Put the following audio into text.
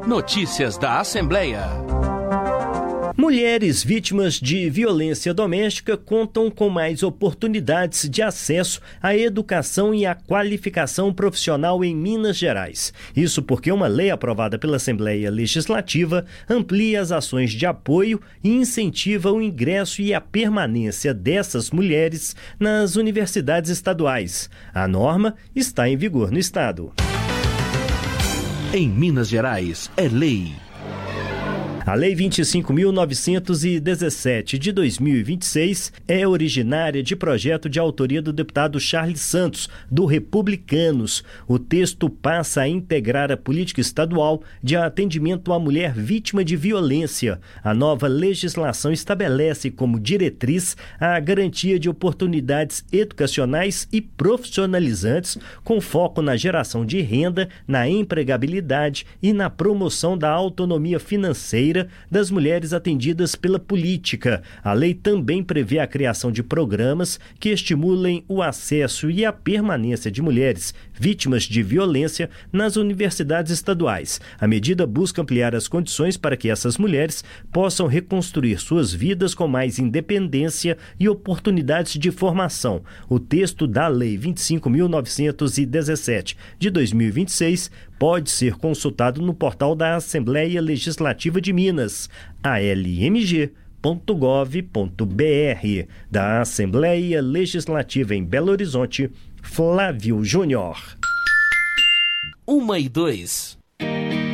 Notícias da Assembleia. Mulheres vítimas de violência doméstica contam com mais oportunidades de acesso à educação e à qualificação profissional em Minas Gerais. Isso porque uma lei aprovada pela Assembleia Legislativa amplia as ações de apoio e incentiva o ingresso e a permanência dessas mulheres nas universidades estaduais. A norma está em vigor no estado. Em Minas Gerais, é lei. A Lei 25.917 de 2026 é originária de projeto de autoria do deputado Charles Santos, do Republicanos. O texto passa a integrar a política estadual de atendimento à mulher vítima de violência. A nova legislação estabelece como diretriz a garantia de oportunidades educacionais e profissionalizantes, com foco na geração de renda, na empregabilidade e na promoção da autonomia financeira das mulheres atendidas pela política. A lei também prevê a criação de programas que estimulem o acesso e a permanência de mulheres vítimas de violência nas universidades estaduais. A medida busca ampliar as condições para que essas mulheres possam reconstruir suas vidas com mais independência e oportunidades de formação. O texto da Lei 25.917 de 2026 pode ser consultado no portal da Assembleia Legislativa de Minas, almg.gov.br. Da Assembleia Legislativa em Belo Horizonte, Flávio Júnior. 1 e 2.